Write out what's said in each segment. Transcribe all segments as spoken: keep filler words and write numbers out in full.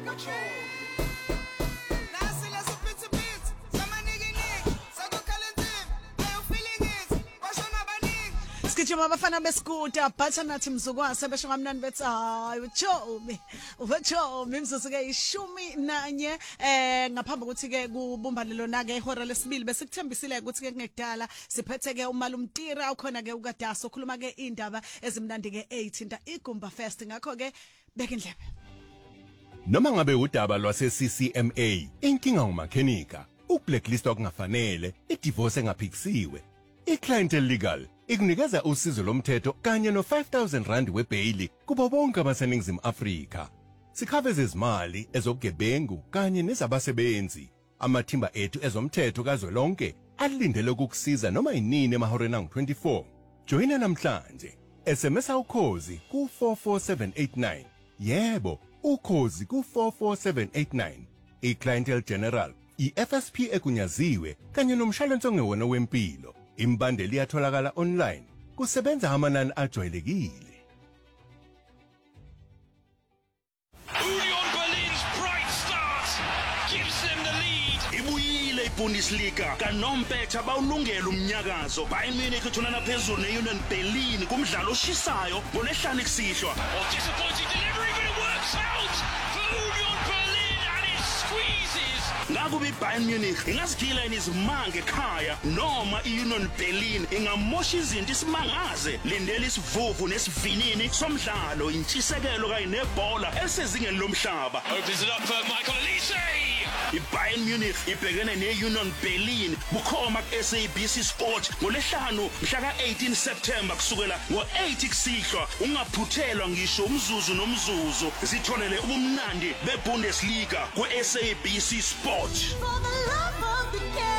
Sikijima abafana besikuta butternut mzukwane besho ngamnani bethi hayi uchomi uchomi imzuzu ke ishumi nanye eh ngaphambi ukuthi ke kubumbane lona ke ihora lesibili bese kuthembisile ukuthi ke kungekudala siphethe ke umalumtira ukhona ke ukadaso okhuluma ke indaba ezimnandi ke eight inta igumba fest ngakho ke beka indlebe noma ngabe udaba lwase C C M A inkinga umakhenika ukublacklist okungafanele idivorce engaphikisiwe iClientele Legal ikunikeza usizo lomthetho kanye no five thousand rand webaili kubo bonke abaseningizimu Afrika. Sikhaveza izimali ezobugebengu kanye nezabasebenzi. Amathimba ethu ezomthetho kazwelonke alindele ukukusiza noma inini emahoreni angu twenty-four. Joina namhlanje. S M S ukhozi ku four four seven eight nine. Yebo, ukhozi ku four four seven eight nine. iClientele General, iF S P ekunyaziwe kanye nomshwalense ongewona wempilo. Imbandeli iyatholakala online kusebenza amanani ajwayelekile. Union Berlin's bright start gives them the lead. Ibuyile iBundesliga kaNompetha bawulungela umnyakazo. Bayern Munich ithunana phezulu neUnion Berlin kumdlalo oshisayo ngoLwesihlanu kusihlwa. Oh, disappointing delivery but it works out for Union Berlin and it squeezes. Ngakuba iBayern Munich ingazigila inizimanga ekhaya noma iUnion Berlin ingamosha izinto isimangaze lindele isivuvu nesivinini somdlalo intshisekelo kanye nebhola esezingeni lomhlaba. Opens it up for Michael Olise. iBayern Munich ibhekene neUnion Berlin bukhoma ku-S A B C Sport ngoLwesihlanu mhla ka eighteen September kusukela ngo eight kusihlwa ungaphuthelwa ngisho umzuzu nomzuzu zitholele ubumnandi beBundesliga ku-S A B C Sport. For the love of the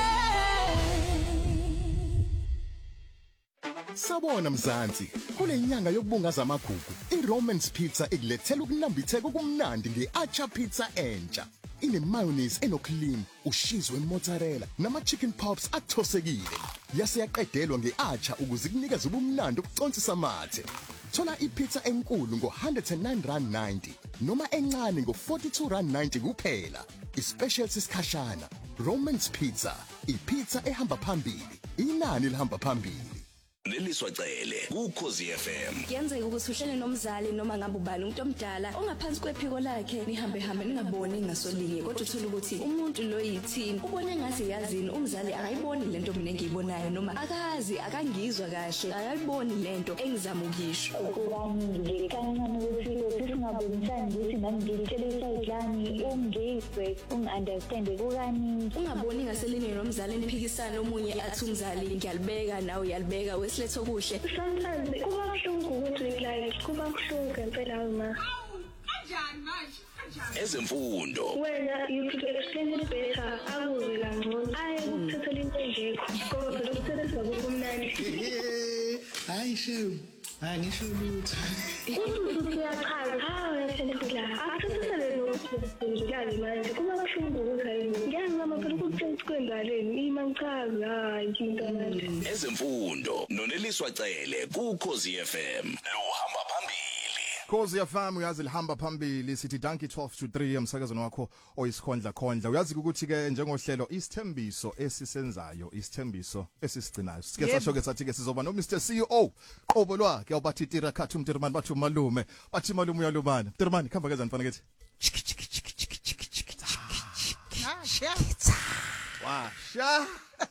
game. Sabona Mzansi, kule nyanga yokubungaza amagugu, iRomans Pizza ikulethela ukunambitheka okumnandi ngeAcha Pizza entsha. Ine mayonnaise enoclean, ushizwe mozzarella nama chicken pops athosekile. Yase yaqedelwa ngeAcha ukuze kunikeze ubumnandi obuconsisa amathe. Thola ipizza enkulu ngo one hundred nine rand ninety noma encane ngo forty-two rand ninety kuphela. Ispecial sikhashana Romans Pizza, ipizza ehamba phambili, inani lihamba phambili. Leliswa cele kuKhosi F M. Kuyenzeka ukuthi uhlele nomzali noma ngabe ubani umuntu omdala ongaphansi kwephiko lakhe nihambe hambe ningaboni ngasolinye kodwa uthola ukuthi umuntu lo yithini ubone ngathi yazini umzali akayiboni lento mina engiyibonayo noma akazi akangizwa kahle akayiboni lento engizama ukisho. Ukubani kancane ukuthi singabonisani ukuthi nami ngilitshela idlani ungizwe ungunderstand ukani ungaboni ngaselinye nomzali niphikisana omunye athi umzali ngiyalibeka nawe uyalibeka wesiletho kuhle. Sometimes kuba kuhlungu ukuthi like kuba kuhlungu ngempela uma kanjani manje kanjani ezemfundo wena you could explain it better akuze la ngcono aye ukuthatha into engekho kodwa lokuthatha kumnandi hayi shem hayi ngisho lutho ukuthi uyachaza hawo yaselepela akuthathele lokuzenzekala manje kuba kuhlungu ukuthi hayi ngiyazama phela ukuthi kwenzaleni ima ngichaza hayi inkinga manje ezemfundo noneliswa cele kuKhosi F M lohamba phambili. Khosi F M uyazi lihamba phambili sithi Donkey twelve to three emsakazweni wakho oyisikhondla khondla. Uyazi ukuthi ke njengohlelo isithembiso esisenzayo isithembiso esisigcinayo. Sike sasho ke sathi ke sizoba no Mister C E O qobo lwakhe obathi Tira Khathu Mtirmani bathi malume bathi malume uyalubana. Mtirmani khamba ke zanifana kethi. Washa.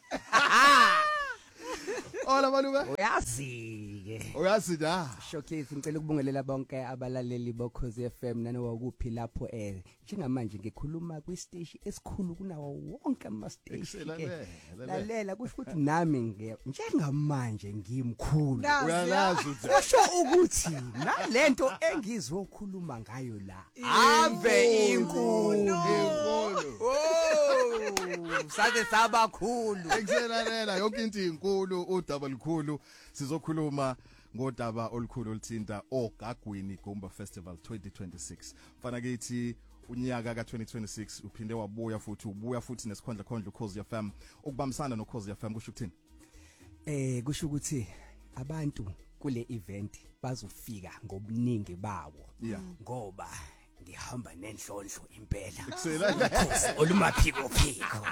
Hola malume. Uyazi ke. Uyazi da. Showcase ngicela ukubongelela bonke abalaleli boKhosi F M nanowa kuphi lapho eh njengamanje ngikhuluma kwistage esikhulu kunawo wonke ama stage. Lalela kusho ukuthi nami njengamanje ngimkhulu. Uyalazi uthi kusho ukuthi nalento engizokhuluma ngayo la ave inkulu. Inkulu. Oh, saze sabakhulu. Ngiyalalela yonke into inkulu udaba likhulu sizokhuluma ngodaba olukhulu oluthinta ogagwini Gumba Festival twenty twenty-six. Mfana kithi unyaka ka twenty twenty-six uphinde wabuya futhi ubuya futhi nesikhondla khondla uKhosi F M ukubambisana noKhosi F M kusho ukuthini? Eh kusho ukuthi abantu kule event bazofika ngobuningi bawo ngoba ngihamba nenhlonhlo impela Kusela. Ukhozi olumaphiko phiko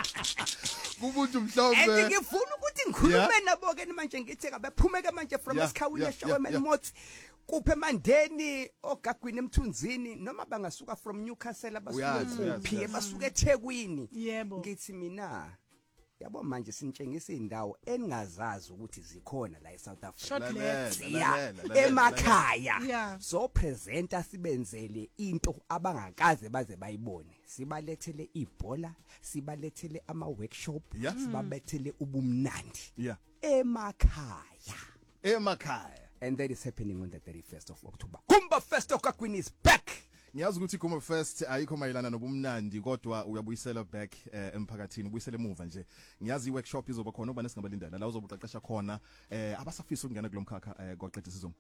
Kubuthi mhlawumbe. And ngifuna ukuthi ngikhulume nabo ke manje ngithi kabephumeke manje from Yeah, esikhawini yeah, eshawe yeah, yeah. manimothi kuphe mandeni ogagwini emthunzini noma bangasuka from Newcastle abasuke Uyazi, uyazi, kuphi uyazi. basuke eThekwini Yebo. ngithi mina yabo manje sinitshengisa indawo eningazazi ukuthi zikhona la eSouth Africa Chocolate. siya emakhaya Yeah. so presenter sibenzele into abangakaze baze bayibone sibalethele ibhola sibalethele ama workshop Yeah. sibabethele ubumnandi Yeah. emakhaya Emakhaya. and that is happening on the thirty-first of October Kumba Fest Okakwini is back Ngiyazi ukuthi Kumba Fest ayikho mayelana nobumnandi kodwa uyabuyisela back eh, emphakathini ubuyisele emuva nje. Ngiyazi iworkshop izoba khona oba nesingabalindana la uzobuqeqesha khona eh abasafisa ukungena kulomkhakha eh kwaqedisa isizonke.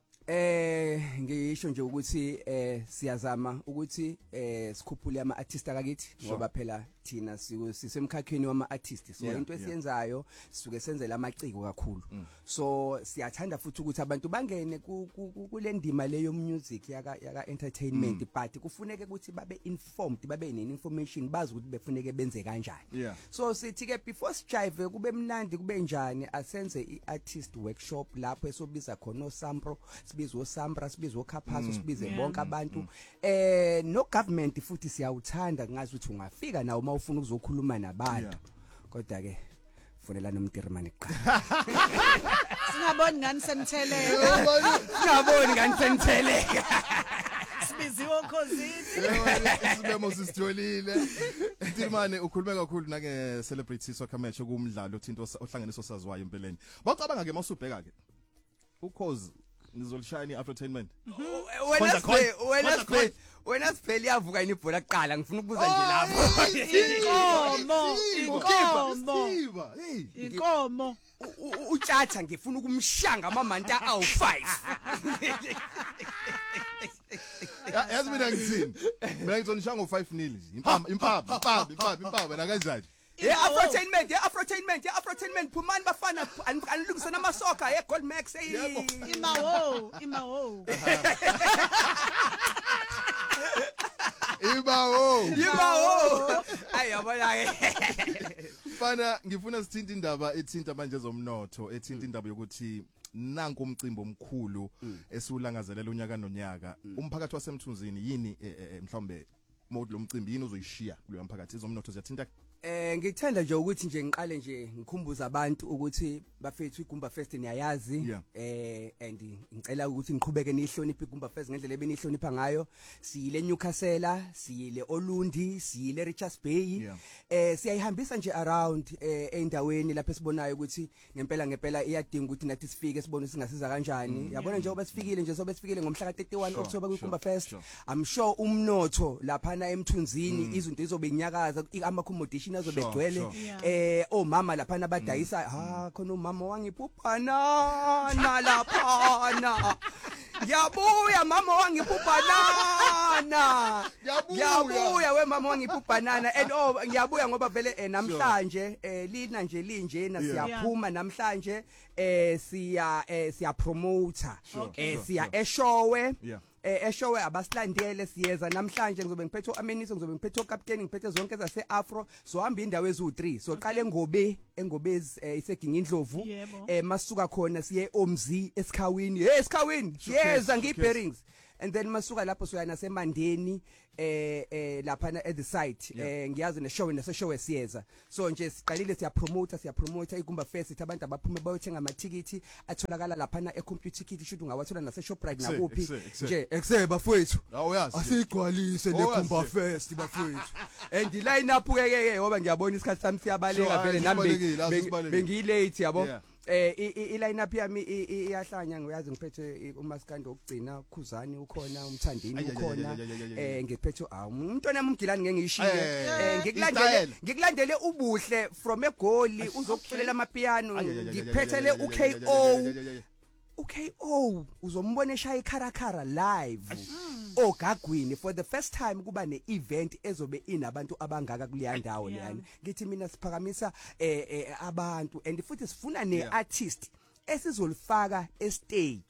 Eh ngisho nje ukuthi eh siyazama ukuthi eh sikhuphule ama artists akakithi ngoba phela thina sisemkhakheni wama artists so Yeah, into yeah. esiyenzayo sisuke senzela amaciko kakhulu so siyathanda futhi ukuthi abantu bangene ku- ku- ku- kule ndima leyo music yaka yaka entertainment but kufuneke ukuthi babe informed babe ne information bazi ukuthi befuneke benze kanjani Yeah. so sithi ke before sijive kube mnandi kube njani asenze iartist workshop lapho esobiza khona oSampro sibiza oSampra sibiza oKhapaso sibize bonke abantu eh no government futhi siyawuthanda ngazi ukuthi ungafika nawo mawufuna ukuzokhuluma nabantu Yeah. kodwa ke fonela nomtirimane kuqala Singaboni ngani senitheleka. ngaboni kansenitheleka Sibiziwe ukhosini. Isibemo sisitholile. Ntirimane ukhulume kakhulu nake celebrity soccer match okumdlalo othinto ohlanganiso saziwayo empeleni. Bacabanga ke masubheka ke. Ukhozi ngizolishaya iAfrotainment. wena Khonza khona, sibe wena khonza sibe wena sipheli yavuka inibhola kuqala ngifuna ukubuza nje lapho Inkomo, inkomo. Hey. Inkomo. U- u- utshatha ngifuna ukumshanga amamanta awu five Yazi mina ngithini? Mina ngizonishaya ngo five nil nje. Impama impama impama impama impama na kanjani? ye Afrotainment ye Afrotainment ye Afrotainment phumani bafana anilungisana amasoka ye Gold Max hey Yebo. Imawo, imawo. Ibawo. yibawo ayabona ke Fana ngifuna sithinta indaba ethinta manje zomnotho ethinta indaba yokuthi nanku umcimbi omkhulu esiulangazelela unyaka nonyaka umphakathi wasemthunzini yini eh, eh, mhlawumbe mode lomcimbi yini uzoyishiya kulo mphakathi izomnotho ziyathinta Eh ngithanda nje ukuthi nje ngiqale nje ngikhumbuza abantu ukuthi bafethu iGumba Fest niyayazi Yeah. eh and ngicela ukuthi niqhubeke nihloniphe iGumba Fest ngendlela ebenihlonipha ngayo siyile Newcastle siyile Olundi siyile Richards Bay Yeah. eh siyayihambisa nje around eh endaweni lapho sibonayo ukuthi ngempela ngempela iyadinga ukuthi nathi sifike sibone singasiza kanjani yabona nje oba sifikile nje sobe sifikile ngomhla ka thirty-one Sure, October sure, kwiGumba Fest sure. I'm sure umnotho lapha na emthunzini izinto izobe inyakaza ama accommodation azobe Sure, gcwele sure. Yeah. eh omama lapha nabadayisa ha khona umama wangiphuphana nalaphana Ngiyabuya mama wangiphuphana Ngiyabuya. Ngiyabuya we mama wangiphuphana and oh ngiyabuya ngoba vele eh, namhlanje eh lina nje linjena Yeah. siyaphuma namhlanje eh siya eh siya promoter eh sure, siya sure. eshowe Yeah. eh eshowe abasilandele siyeza namhlanje ngizobe ngiphethe uameniso ngizobe ngiphethe ukapteni ngiphethe zonke zase Afro so hamba indawo ezu three so qale ngobe engobezi eh, iseginga indlovu Yebo. eh masuka khona siye omzi esikhawini hey esikhawini siyeza ngibearings and then masuka lapho soyana semandeni eh eh lapha at the site eh ngiyazi ne show nase show esiyeza so nje siqalile siya promoter siya promoter iGumba Fest abantu abaphume bayothenga amathikiti atholakala lapha na e-computer ticket shoot ungawathola nase Shoprite Exe, nakuphi exe, exe. nje exe bafowethu Awuyazi. asigcwalise Oh, leGumba yazi. Fest bafowethu and line up ke ke ngoba ngiyabona isikhathi sami siyabaleka Sure, vele ayi, nami sibalekile, ayi, bengi- sibalekile. bengi late yabo Yeah. eh i line up yami i- i- iyahlanya ngiyazi ngiphethe uMaskandi okugcina Khuzani ukhona umthandini Ay, ay, ay, ukhona ay, ay, ay, ay, ay. eh ngiphethe ah umntwana nami umgilani ngeke ngiyishiye Eh, eh ngikulandele istyle. ngikulandele ubuhle from eGoli uzokuculela amapiano Ay, ay, ay, ay, ay, ngiphethe le ay, ay, ay, uK ay, ay, O ay, ay, ay, ay. uK O uzombona eshaya ikharakara live ogagwini for the first time kuba ne event ezobe inabantu abangaka kuleya ndawo Yeah. leyana ngithi mina siphakamisa eh, eh abantu and futhi sifuna ne Yeah. artist esizolifaka e stage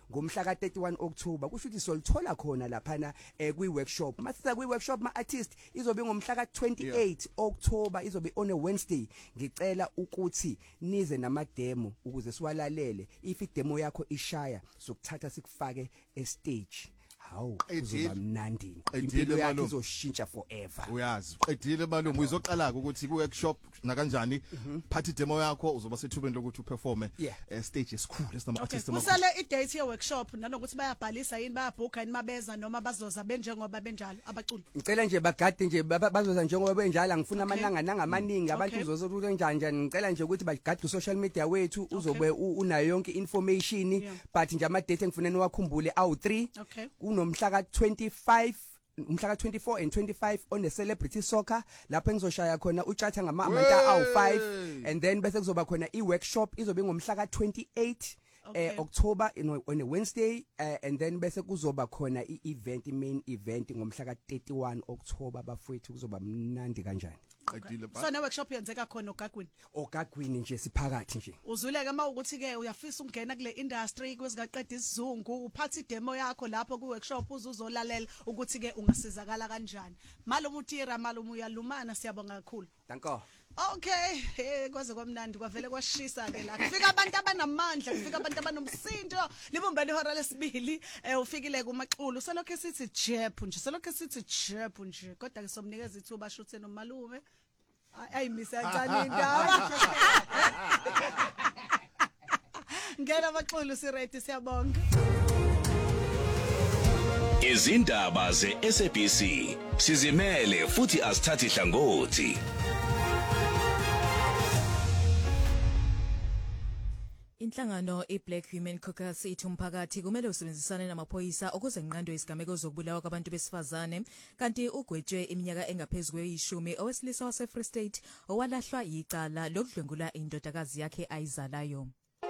ngomhla ka thirty-one October kusho ukuthi solithola khona laphana eh kwi workshop masisa kwi workshop ma artist izobe ngomhla ka twenty-eight October izobe on a Wednesday ngicela ukuthi nize nama demo ukuze siwalalele if i demo yakho ishaya sokuthatha sikufake e stage hawu kuzoba mnandi impilo yakho izoshintsha forever uyazi qedile balungu izoqala ukuthi ku workshop na kanjani party demo yakho uzoba sethubeni lokuthi uperforme stage esikhulu esinama artists amakhulu kusale i date ye workshop nanokuthi bayabhalisa yini bayabhuka yini mabeza noma bazoza benjengoba benjalo abaculi ngicela nje bagade nje bazoza njengoba benjalo ngifuna amalanga nangamaningi abantu uzoza ukuthi njani njani ngicela nje ukuthi bagade social media wethu uzobe unayo yonke information but nje ama date engifuna niwakhumbule awu three nomhla ka twenty-five umhla ka twenty-four and twenty-five on the celebrity soccer lapho engizoshaya khona utshatha ngama amanta awu five and then bese kuzoba khona i workshop izobe ngomhla ka twenty-eight eh October on a Wednesday uh, and then bese kuzoba khona i event i main event ngomhla ka thirty-one October bafowethu kuzoba mnandi kanjani qedile so na workshop yenzeka khona ogagwini ogagwini nje siphakathi nje uzuleke mawukuthi ke uyafisa ungena kule industry kwezingaqeda isizungu uphatha demo yakho lapho ku workshop uzuzolalela ukuthi ke ungasizakala kanjani malumutira malumuyalumana siyabonga kakhulu danko okay eh kwaze kwamnandi kwavele kwashisa ke la kufika abantu abanamandla kufika abantu abanomsindo libumbane ihora lesibili eh ufikile kumaxulu selokho sithi jep nje selokho sithi jep nje kodwa ke somnikeza ithuba shuthe nomalume ayimisa kancane indaba ngena amaxulu si ready siyabonga izindaba ze S A B C sizimele futhi asithathi hlangothi. Inhlangano iBlack Women Caucus ithi umphakathi kumele usebenzisane namaphoyisa ukuze nqandwe isigameko zokubulawa kwabantu besifazane kanti ugwetshwe iminyaka engaphezulu kweyishumi owesilisa wase Free State owalahlwa icala lokudlwengula indodakazi yakhe ayizalayo.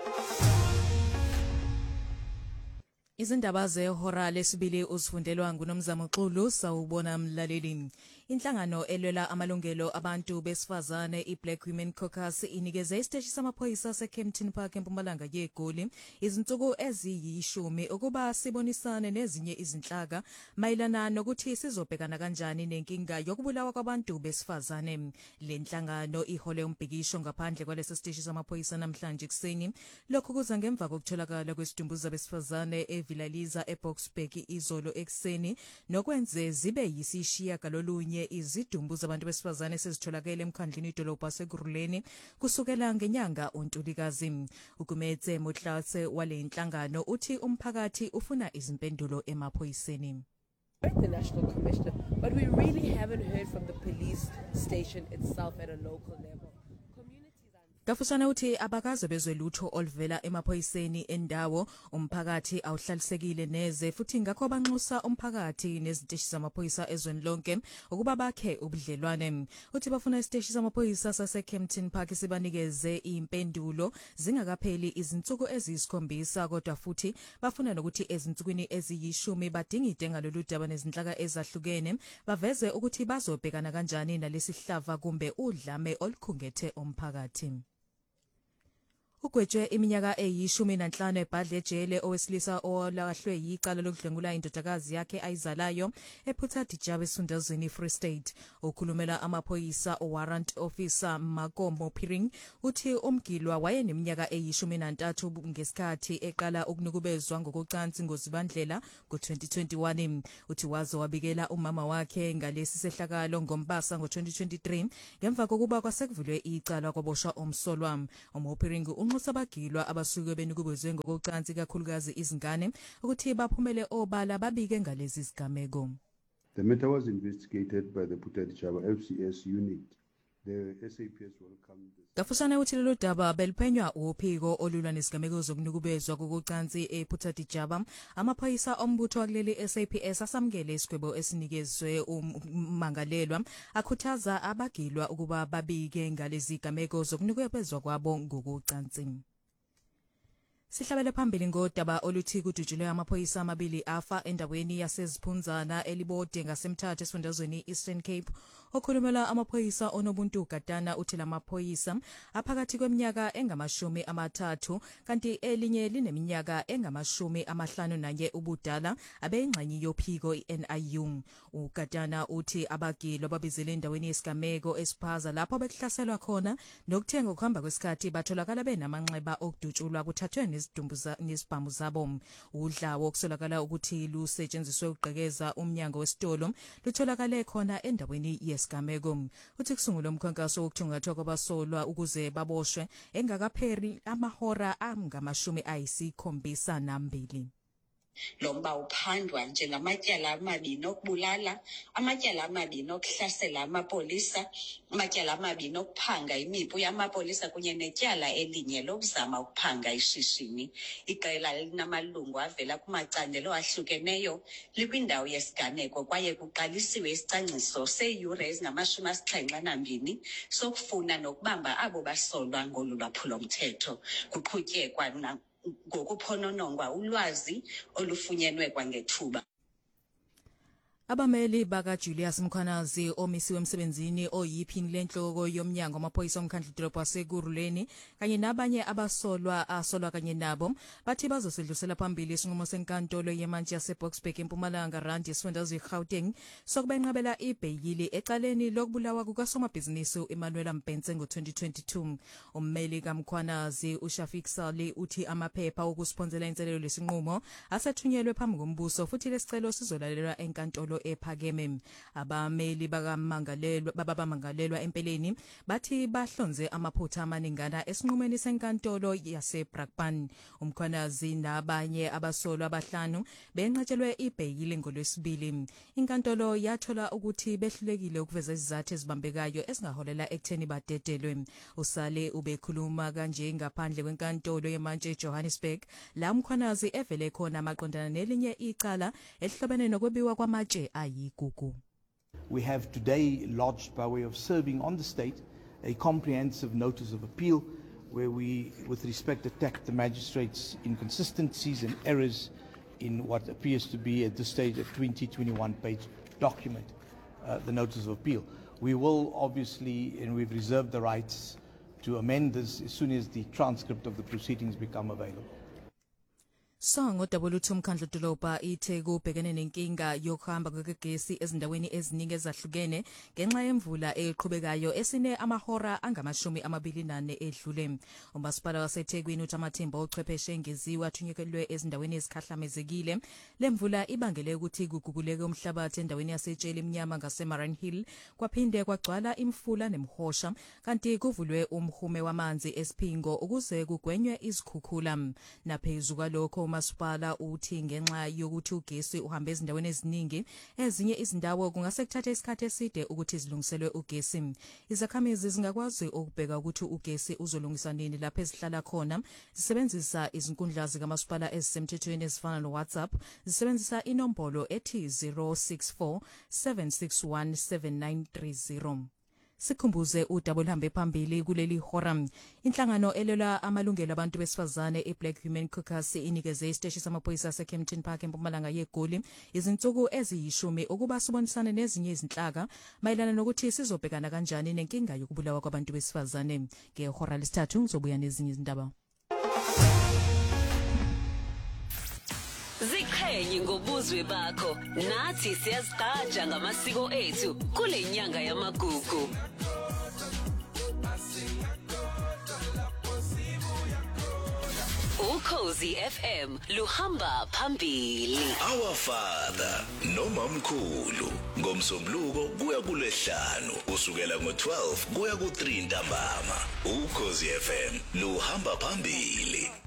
Izindaba zehora lesibili usifundelwa nguNomzamo Xulu sawubona mlaleli. Inhlangano elwela amalungelo abantu besifazane iBlack Women Caucus inikeze isiteshi samaphoyisa seKempton Park eMpumalanga yeGoli izinsuku eziyishumi ukuba sibonisane nezinye izinhlaka mayelana nokuthi sizobhekana kanjani nenkinga yokubulawa kwabantu besifazane. Le nhlangano ihole umbhikisho ngaphandle kwalesi siteshi samaphoyisa namhlanje kuseni lokhu kuza ngemva kokutholakala kwesidumbuzo besifazane eVilaliza eBoksburg izolo ekseni nokwenze zibe yisishiya galolunye izidumbu zabantu besifazane sezitholakele emkhandlini idolobha seGuruleni kusukela ngenyanga uNtulikazi. Ukumetse Motlatse wale inhlangano uthi umphakathi ufuna izimpendulo emaphoyiseni. The National Commissioner, but we really haven't heard from the police station itself at a local level. Gafusana uthi abakaze bezwe lutho olvela emaphoyiseni endawo umphakathi awuhlalisekile neze futhi ngakho banxusa umphakathi neziteshi zamaphoyisa ezweni lonke ukuba bakhe ubudlelwane. Uthi bafuna isiteshi samaphoyisa saseKempton Park sibanikeze impendulo zingakapheli izinsuku eziyisikhombisa kodwa futhi bafuna nokuthi ezinsukwini eziyishumi badingide ngalolu daba nezinhlaka ezahlukene baveze ukuthi bazobhekana kanjani nalesihlava kumbe udlame olukhungethe umphakathi. Ugwetshwe iminyaka eyishumi nanhlanu ebhadle ejele owesilisa owalahlwe yicala lokudlwengula indodakazi yakhe ayizalayo ePhutha Dijaba esifundazweni Free State. Ukhulumela amaphoyisa owarrant officer Makombo Piring uthi umgilwa wayeneminyaka eyishumi nantathu ngesikhathi eqala ukunukubezwa ngokucansi ngozibandlela ngo-twenty twenty-one. Uthi wazo wabikela umama wakhe ngalesi sehlakalo ngoMbasa ngo-twenty twenty-three ngemva kokuba kwasekuvulwe icala kwaboshwa umsolwa. Umopiring unxusabagilwa abasuke benukubezwe ngokucansi kakhulukazi izingane ukuthi baphumele obala babike ngalezi zigameko. The matter was investigated by the Phutha Dijaba F C S unit. The S A P S welcomed this. Gafusana uthi lelo daba beliphenywa uphiko olulwa nesigameko zokunukubezwa kokucansi ePhutha Dijaba. Amaphoyisa ombutho wakuleli S A P S asamukele isigwebo esinikezwe umangalelwa akhuthaza abagilwa ukuba babike ngalezi zigameko zokunukubezwa kwabo ngokucansi. Sihlabele phambili ngodaba oluthi kudutshulwe amaphoyisa amabili afa endaweni yaseziphunzana elibode ngasemthatha esifundazweni Eastern Cape. Okhulumela amaphoyisa onobuntu Gatana uthi lamaphoyisa aphakathi kweminyaka engamashumi amathathu kanti elinye lineminyaka engamashumi amahlanu nanye ubudala abeyingxenye yophiko i-N I U. uGatana uthi abagilo babizele endaweni yesigameko esiphaza lapho bekuhlaselwa khona nokuthenga ukuhamba kwesikhathi batholakala benamanxeba okudutshulwa kuthathwe nezidumbu nezibhamu zabo. Udla wokusolakala ukuthi lusetshenziswe ugqekeza umnyango wesitolo lutholakale khona endaweni yesigameko. Uthi kusungulwa umkhankaso wokuthungathwa kwabasolwa ukuze baboshwe engakapheri amahora angamashumi ayisikhombisa nambili. Lomba uphandwa njengamatyala amabini okubulala, amatyala amabini okuhlasela amapolisa, amatyala amabini okuphanga imipu yamapolisa kunye netyala elinye lokuzama ukuphanga ishishini. Iqela linamalungu avela kumacandelo ahlukeneyo likwindawo yesiganeko kwaye kuqalisiwe isicwangciso seeyure ezingamashumi asixhenxe nambini sokufuna nokubamba abo basolwa ngolu lwaphulomthetho. Kuqhutyekwa na ngokuphononongwa ulwazi olufunyenwe kwangethuba. Abameli baka Julius Mkhwanazi omisiwe emsebenzini oyiphini lenhloko yomnyango amaphoyisa omkhandlu dolobha waseGuruleni kanye nabanye abasolwa asolwa kanye nabo bathi bazosedlulisela phambili isinqumo senkantolo yemantshi yaseBoksburg eMpumalanga Rand yesifundazwe iGauteng sokubenqabela ibheyili ecaleni lokubulawa kukasomabhizinisi uEmmanuel Mpenze ngo-twenty twenty-two. Ummeli kaMkhwanazi uShafiq Sali uthi amaphepha okusponsela inselelo lesinqumo asethunyelwe phambi kombuso futhi lesicelo sizolalelwa enkantolo ephakeme. Abameli bakamangalelwa babamangalelwa empeleni bathi bahlonze amaphutha amaningana esinqumeni senkantolo yaseBrakpan. Umkhwanazi nabanye abasolwa abahlanu benqatshelwe ibheyili ngolwesibili. Inkantolo yathola ukuthi behlulekile ukuveza izizathu ezibambekayo esingaholela ekutheni badedelwe. Usale ubekhuluma kanje ngaphandle kwenkantolo yemantshi eJohannesburg la Mkhwanazi evele khona maqondana nelinye icala elihlobene nokwebiwa kwamatshe ayigugu. We have today lodged by way of serving on the state a comprehensive notice of appeal where we, with respect, attack the magistrates' inconsistencies and errors in what appears to be at this stage a twenty, twenty-one page document, uh, the notice of appeal. We will obviously, and we've reserved the rights to amend this as soon as the transcript of the proceedings become available. Songo daboluthi umkhandlu dolobha ithe kubhekene nenkinga yokuhamba kwegesi ezindaweni eziningi ezahlukene ngenxa yemvula eqhubekayo esine amahora angamashumi amabili nane edlule. Umasipala waseThekwini uthi amathimba ochwepheshe engeziwe athunyelwe ezindaweni ezikhahlamezekile. Lemvula ibangele ukuthi kuguguleke umhlabathi endaweni yaseTsheli Mnyama ngaseMarine Hill kwaphinde kwagcwala imfula nemhosha kanti kuvulwe umhume wamanzi esiphingo ukuze kugwenywe izikhukhula. Naphezulu kwalokho umasipala uthi ngenxa yokuthi ugesi uhambe ezindaweni eziningi ezinye izindawo kungase kuthathe isikhathi eside ukuthi zilungiselwe ugesi. Izakhamizi zingakwazi ukubheka ukuthi ugesi uzolungisa nini lapho ezihlala khona zisebenzisa izinkundla zikamasipala ezisemthethweni ezifana noWhatsApp zisebenzisa inombolo ethi zero six four seven six one seven nine three zero. Sikhumbuze udaba oluhambe phambili kuleli hora. Inhlangano elwela amalungelo abantu besifazane eBlack Women Caucus inikeze isiteshi samaphoyisa seKempton Park eMpumalanga yeGoli izinsuku eziyishumi ukuba sibonisane nezinye izinhlaka mayelana nokuthi sizobhekana kanjani nenkinga yokubulawa kwabantu besifazane. Ngehora lesithathu ngizobuya nezinye izindaba. Ziqhenye ngobuzwe bakho nathi siyazigqaja ngamasiko ethu kule nyanga yamagugu. Ukhozi F M luhamba phambili. Our Father nomamkhulu ngomsombuluko kuya kulesihlanu usukela ngo twelve kuya ku three ntambama. Ukhozi F M luhamba phambili.